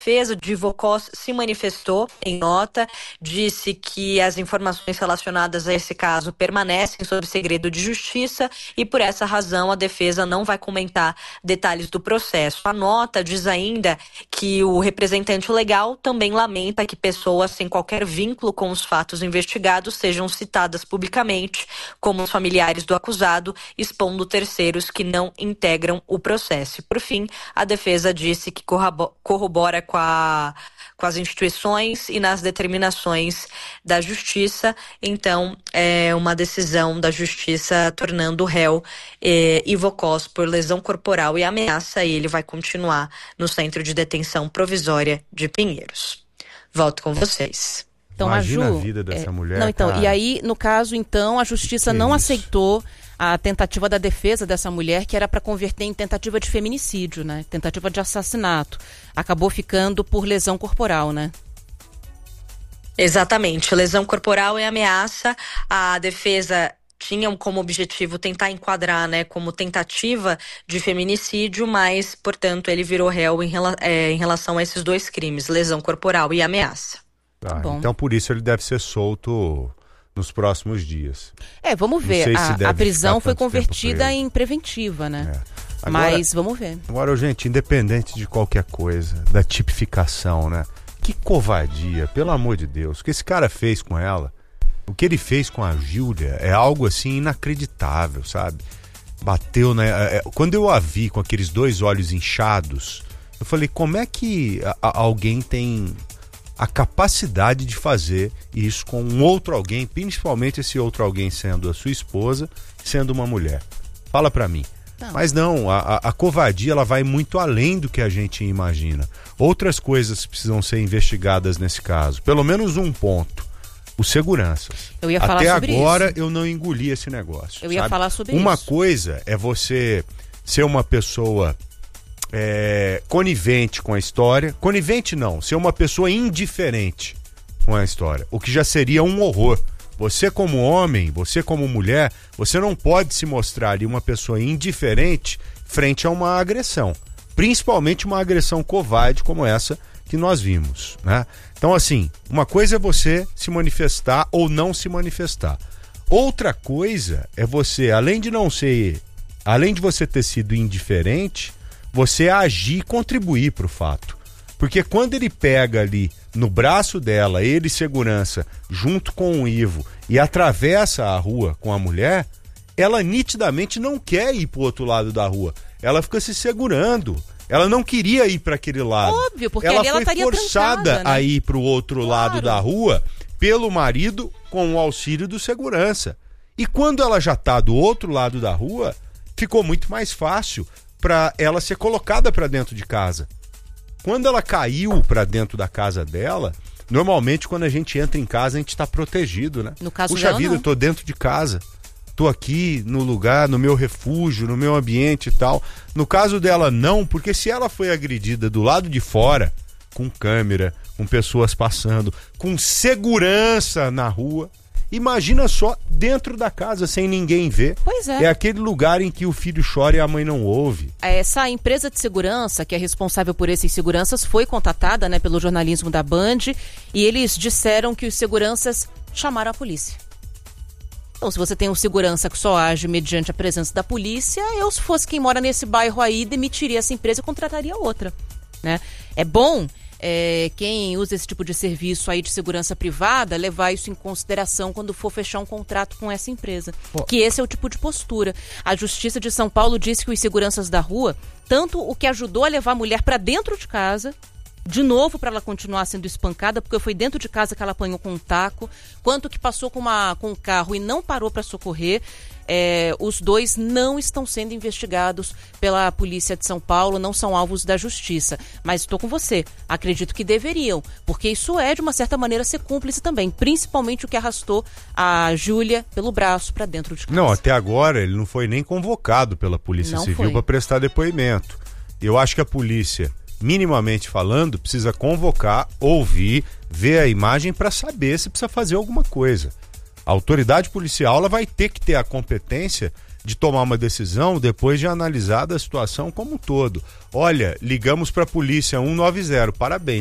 defesa de Ivocós se manifestou em nota, disse que as informações relacionadas a esse caso permanecem sob segredo de justiça e, por essa razão, a defesa não vai comentar detalhes do processo. A nota diz ainda que o representante legal também lamenta que pessoas sem qualquer vínculo com os fatos investigados sejam citadas publicamente, como os familiares do acusado, expondo terceiros que não integram o processo. E, por fim, a defesa disse que corrobora com as instituições e nas determinações da justiça. Então, é uma decisão da justiça tornando o réu Ivocós por lesão corporal e ameaça, e ele vai continuar no Centro de Detenção Provisória de Pinheiros. Volto com vocês. Então, Imagina a Ju, a vida dessa mulher. Não, então, cara. e aí, no caso, então, a justiça não isso? aceitou a tentativa da defesa dessa mulher, que era para converter em tentativa de feminicídio, né? Tentativa de assassinato. Acabou ficando por lesão corporal, né? Exatamente. Lesão corporal e ameaça. A defesa tinha como objetivo tentar enquadrar, né, como tentativa de feminicídio, mas, portanto, ele virou réu em relação a esses dois crimes, lesão corporal e ameaça. Então, por isso ele deve ser solto nos próximos dias. Vamos ver. A prisão foi convertida em preventiva, né? Agora, mas vamos ver. Agora, gente, independente de qualquer coisa, da tipificação, né? Que covardia, pelo amor de Deus. O que esse cara fez com ela, o que ele fez com a Júlia é algo assim inacreditável, sabe? Bateu, né? Quando eu a vi com aqueles dois olhos inchados, eu falei, como é que alguém tem a capacidade de fazer isso com um outro alguém, principalmente esse outro alguém sendo a sua esposa, sendo uma mulher? Fala pra mim. Não. Mas não, a covardia ela vai muito além do que a gente imagina. Outras coisas precisam ser investigadas nesse caso. Pelo menos um ponto. Os seguranças. Eu ia falar Até sobre agora isso. Eu não engoli esse negócio. Eu ia falar sobre Uma isso. coisa é você ser uma pessoa conivente com a história. Conivente não, ser uma pessoa indiferente com a história. O que já seria um horror. Você como homem, você como mulher, você não pode se mostrar ali uma pessoa indiferente frente a uma agressão. Principalmente uma agressão covarde como essa que nós vimos, né? Então, assim, uma coisa é você se manifestar ou não se manifestar. Outra coisa é você, além de você ter sido indiferente, você agir e contribuir para o fato. Porque quando ele pega ali no braço dela, ele segurança, junto com o Ivo, e atravessa a rua com a mulher, ela nitidamente não quer ir pro outro lado da rua. Ela fica se segurando. Ela não queria ir para aquele lado. Óbvio, porque ela ali ela foi estaria forçada trancada, né? a ir pro outro lado da rua pelo marido com o auxílio do segurança. E quando ela já tá do outro lado da rua, ficou muito mais fácil para ela ser colocada para dentro de casa. Quando ela caiu para dentro da casa dela, normalmente quando a gente entra em casa a gente tá protegido, né? No caso Puxa dela, vida, não. eu tô dentro de casa. Tô aqui no lugar, no meu refúgio, no meu ambiente e tal. No caso dela, não, porque se ela foi agredida do lado de fora, com câmera, com pessoas passando, com segurança na rua, imagina só dentro da casa, sem ninguém ver. Pois é. É aquele lugar em que o filho chora e a mãe não ouve. Essa empresa de segurança, que é responsável por esses seguranças, foi contatada, né, pelo jornalismo da Band, e eles disseram que os seguranças chamaram a polícia. Então, se você tem um segurança que só age mediante a presença da polícia, eu, se fosse quem mora nesse bairro aí, demitiria essa empresa e contrataria outra, né? É bom quem usa esse tipo de serviço aí de segurança privada levar isso em consideração quando for fechar um contrato com essa empresa. Que esse é o tipo de postura. A Justiça de São Paulo disse que os seguranças da rua, tanto o que ajudou a levar a mulher para dentro de casa, de novo para ela continuar sendo espancada, porque foi dentro de casa que ela apanhou com um taco, quanto que passou com um carro e não parou para socorrer, os dois não estão sendo investigados pela Polícia de São Paulo, não são alvos da Justiça. Mas estou com você, acredito que deveriam, porque isso é, de uma certa maneira, ser cúmplice também, principalmente o que arrastou a Júlia pelo braço para dentro de casa. Não, até agora ele não foi nem convocado pela Polícia Civil para prestar depoimento. Eu acho que a polícia, minimamente falando, precisa convocar, ouvir, ver a imagem para saber se precisa fazer alguma coisa. A autoridade policial ela vai ter que ter a competência de tomar uma decisão depois de analisar a situação como um todo. Olha, ligamos para a polícia 190, parabéns.